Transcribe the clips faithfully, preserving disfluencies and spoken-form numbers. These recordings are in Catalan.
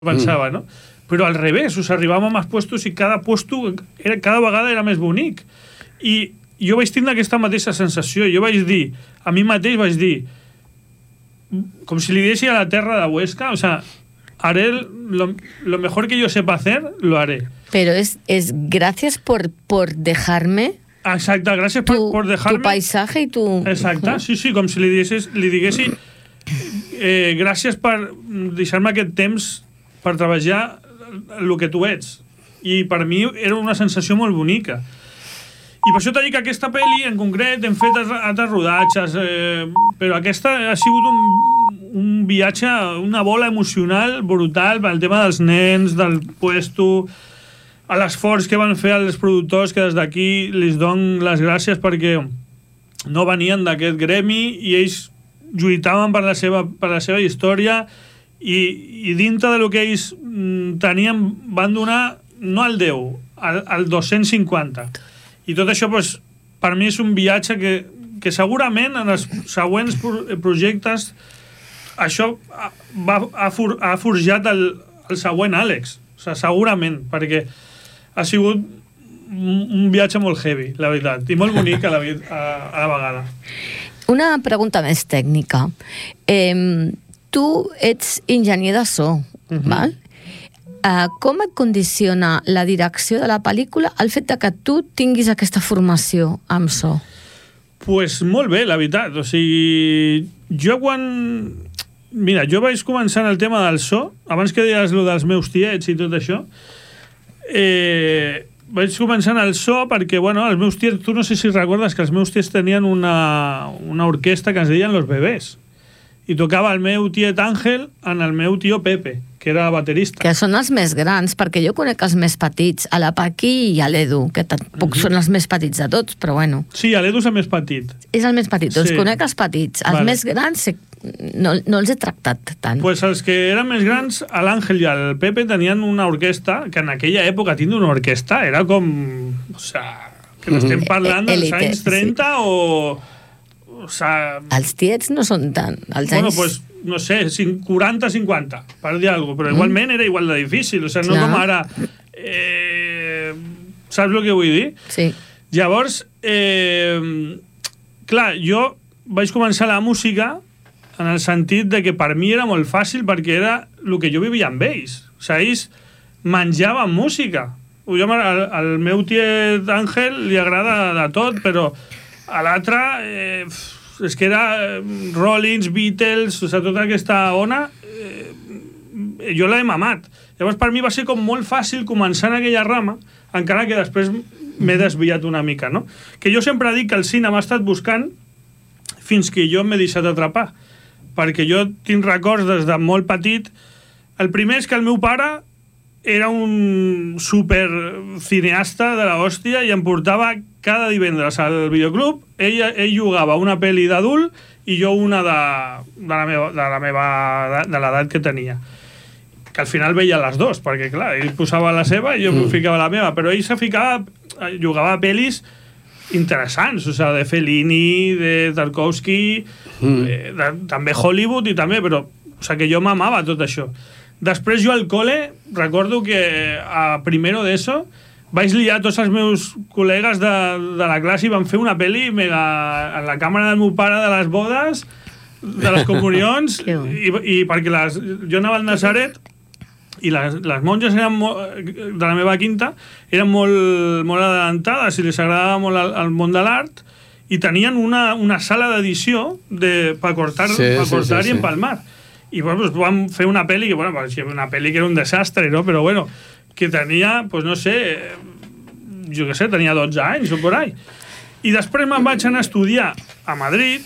pensava, no? Però al revés, us arribàvem a puestos i cada puesto era, cada vegada era més bonic. I jo vaig tindre aquesta mateixa sensació. Jo vaig dir, a mi mateix vaig dir, com si li deixi a la terra de Huesca, o sea, haré lo, lo mejor que yo sepa hacer, lo haré. Pero es, es gracias por, por dejarme... Exacte, gràcies tu, por, por dejarme... Tu paisaje i tu... Exacte, sí, sí, com si li diguessis, li diguessi eh, gràcies per deixar-me aquest temps per treballar el que tu ets. I per mi era una sensació molt bonica. I per això t'he dit que aquesta pel·li, en concret, hem fet altres rodatges, eh, però aquesta ha sigut un, un viatge, una bola emocional brutal pel tema dels nens, del puesto, a l'esforç que van fer els productors, que des d'aquí els dono les gràcies perquè no venien d'aquest gremi i ells lluitaven per la seva, per la seva història i, i dintre del que ells tenien van donar no al deu, al, al dos-cents cinquanta. I tot això, pues, per mi és un viatge que, que segurament en els següents projectes això va, ha, for, ha forjat el, el següent Àlex. O sigui, segurament, perquè ha sigut un viatge molt heavy, la veritat, i molt bonic a la, a, a la vegada. Una pregunta més tècnica. Eh, tu ets enginyer de so, uh-huh. val? Uh, com et condiciona la direcció de la pel·lícula el fet de que tu tinguis aquesta formació amb so? Pues molt bé, la veritat. O sigui, jo quan... Mira, jo vaig començar en el tema del so, abans que deies lo dels meus tiets i tot això, eh, vaig començar en el so perquè, bueno, els meus tiets, tu no sé si recordes que els meus tiets tenien una, una orquestra que es deien Los Bebés, i tocava el meu tiet Àngel en el meu tio Pepe, que era baterista. Que són els més grans, perquè jo conec els més petits, a la Paqui i a l'Edu, que tampoc mm-hmm. són els més petits de tots, però bueno. Sí, l'Edu és el més petit. És el més petit, doncs sí. Conec els petits. Els vale. Més grans no, no els he tractat tant. Pues els que eren més grans, l'Àngel i el Pepe tenien una orquestra, que en aquella època tindre una orquestra era com... O sea, que n'estem parlant dels Elite, anys trenta sí. o... O sea, els tiets no són tant. Els bueno, anys... pues, no sé, quaranta cinquanta, per dir alguna cosa, però igualment mm. era igual de difícil, o sigui, no Clar. Com ara... Eh, saps el que vull dir? Sí. Llavors, eh, clar, jo vaig començar la música en el sentit de que per mi era molt fàcil perquè era el que jo vivia amb ells. O sigui, ells menjaven música. Jo, al, al meu tiet Àngel li agrada de tot, però a l'altre eh, és que era Rollins, Beatles, o sigui, tota aquesta ona eh, jo l'he mamat. Llavors per mi va ser com molt fàcil començar en aquella rama, encara que després m'he desviat una mica, no? Que jo sempre dic que el cine m'ha estat buscant fins que jo m'he deixat atrapar, perquè jo tinc records des de molt petit. El primer és que el meu pare era un super cineasta de la hòstia i em portava cada divendres al videoclub. Ell, ell jugava una pel·li d'adult i jo una de, de la meva, de la meva de l'edat que tenia, que al final veia les dues, perquè clar, ell posava la seva i jo mm. ficava la meva, però ell se ficava, jugava a pel·lis interessants, o sigui, de Fellini, de Tarkovsky, mm. de, de, també Hollywood i també, però o sigui, que jo m'amava tot això. Després jo al col·le recordo que a primero d'ESO vaig liar tots els meus col·legues de, de la classe i van fer una pel·li mega, en la càmera del meu pare de les bodes, de les comunions, i, i perquè les, jo anava al Nazaret i les, les monges eren molt, de la meva quinta eren molt, molt adelantades i les agradava molt el, el món de l'art i tenien una, una sala d'edició de, per cortar, sí, per cortar sí, sí, i empalmar. Sí. I bueno, pues, vam fer una pel·li que, bueno, una pel·li que era un desastre, no? Però bueno, que tenia, pues no sé, jo què sé, tenia dotze anys o por ahí. I després me'n vaig anar a estudiar a Madrid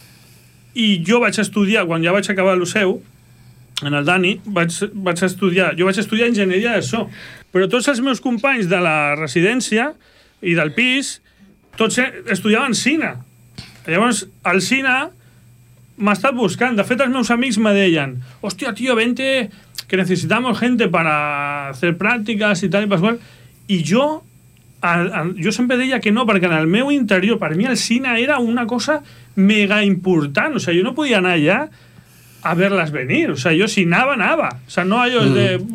i jo vaig estudiar, quan ja vaig acabar el Liceu, en el Dani, vaig, vaig estudiar, jo vaig estudiar enginyeria de so, però tots els meus companys de la residència i del pis, tots estudiaven cine. Llavors, el cine m'ha estat buscant. De fet, els meus amics me deien, hòstia, tío, vente, que necesitamos gente para hacer prácticas y tal y pascual. I jo, al, al, jo sempre deia que no, perquè en el meu interior, per mi el cine era una cosa mega important. O sigui, jo no podia anar allà a verlas venir. O sea, yo si nava, nava. O sea, no hay mm. de...